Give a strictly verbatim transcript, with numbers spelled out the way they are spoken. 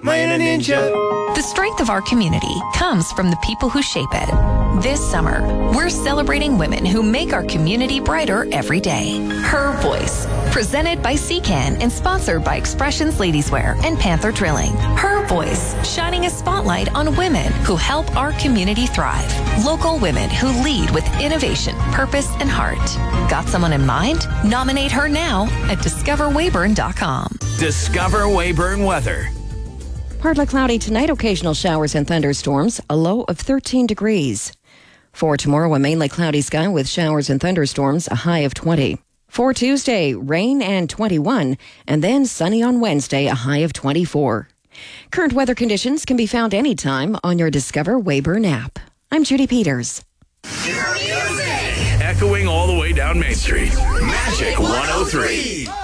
Mayana Ninja. The strength of our community comes from the people who shape it. This summer, we're celebrating women who make our community brighter every day. Her Voice, presented by C CAN and sponsored by Expressions Ladieswear and Panther Drilling. Her Voice, shining a spotlight on women who help our community thrive. Local women who lead with innovation, purpose, and heart. Got someone in mind? Nominate her now at discover weyburn dot com. Discover Weyburn weather. Partly cloudy tonight, occasional showers and thunderstorms, a low of thirteen degrees. For tomorrow, a mainly cloudy sky with showers and thunderstorms, a high of twenty. For Tuesday, rain and twenty-one, and then sunny on Wednesday, a high of twenty-four. Current weather conditions can be found anytime on your Discover Weyburn app. I'm Judy Peters. Echoing all the way down Main Street. Magic one oh three.